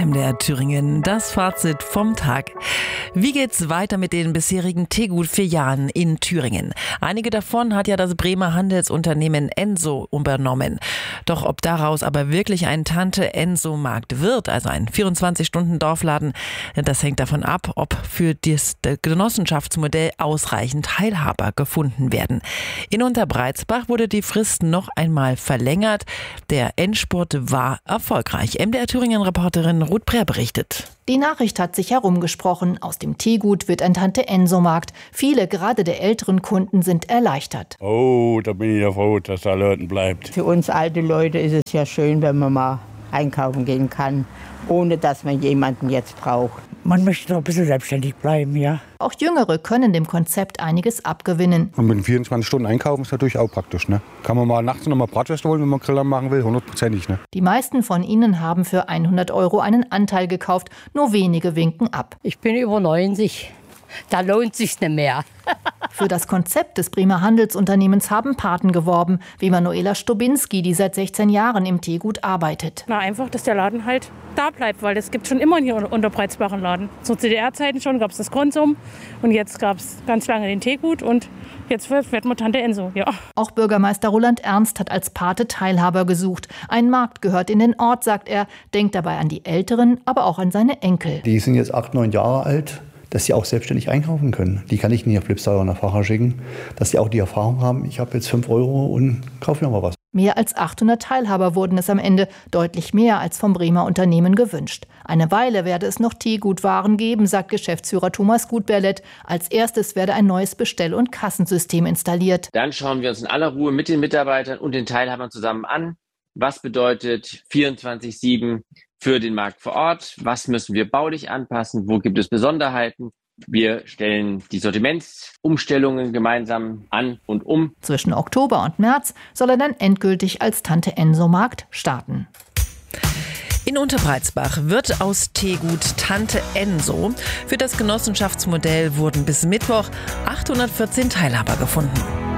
MDR Thüringen, das Fazit vom Tag. Wie geht's weiter mit den bisherigen Tegut-Filialen in Thüringen? Einige davon hat ja das Bremer Handelsunternehmen Enso übernommen. Doch ob daraus aber wirklich ein Tante-Enso-Markt wird, also ein 24-Stunden-Dorfladen, das hängt davon ab, ob für das Genossenschaftsmodell ausreichend Teilhaber gefunden werden. In Unterbreizbach wurde die Frist noch einmal verlängert. Der Endspurt war erfolgreich. MDR Thüringen-Reporterin Ruth Brehr berichtet. Die Nachricht hat sich herumgesprochen. Aus dem Teegut wird ein Tante-Enso-Markt. Viele, gerade der älteren Kunden, sind erleichtert. Oh, da bin ich ja froh, dass da Leuten bleibt. Für uns alte Leute ist es ja schön, wenn man mal einkaufen gehen kann, ohne dass man jemanden jetzt braucht. Man möchte noch ein bisschen selbstständig bleiben, ja. Auch Jüngere können dem Konzept einiges abgewinnen. Und mit 24 Stunden einkaufen ist natürlich auch praktisch. Ne? Kann man mal nachts noch mal Bratwurst holen, wenn man Griller machen will, 100%. Ne? Die meisten von ihnen haben für 100 € einen Anteil gekauft. Nur wenige winken ab. Ich bin über 90. Da lohnt sich's nicht mehr. Für das Konzept des Bremer Handelsunternehmens haben Paten geworben, wie Manuela Stobinski, die seit 16 Jahren im Teegut arbeitet. Na, einfach, dass der Laden halt da bleibt, weil es gibt schon immer hier Unterbreizbach einen Laden. Zu DDR-Zeiten schon gab es das Konsum und jetzt gab es ganz lange den Teegut und jetzt wird man Tante Enso, ja. Auch Bürgermeister Roland Ernst hat als Pate Teilhaber gesucht. Ein Markt gehört in den Ort, sagt er, denkt dabei an die Älteren, aber auch an seine Enkel. Die sind jetzt 8, 9 Jahre alt. Dass sie auch selbstständig einkaufen können. Die kann ich nicht auf Flipstar oder nach Facher schicken. Dass sie auch die Erfahrung haben, ich habe jetzt 5 € und kaufe mir mal was. Mehr als 800 Teilhaber wurden es am Ende, deutlich mehr als vom Bremer Unternehmen gewünscht. Eine Weile werde es noch Teegutwaren geben, sagt Geschäftsführer Thomas Gutberlet. Als erstes werde ein neues Bestell- und Kassensystem installiert. Dann schauen wir uns in aller Ruhe mit den Mitarbeitern und den Teilhabern zusammen an. Was bedeutet 24/7 für den Markt vor Ort? Was müssen wir baulich anpassen? Wo gibt es Besonderheiten? Wir stellen die Sortimentsumstellungen gemeinsam an und um. Zwischen Oktober und März soll er dann endgültig als Tante-Enso-Markt starten. In Unterbreizbach wird aus Teegut Tante Enso. Für das Genossenschaftsmodell wurden bis Mittwoch 814 Teilhaber gefunden.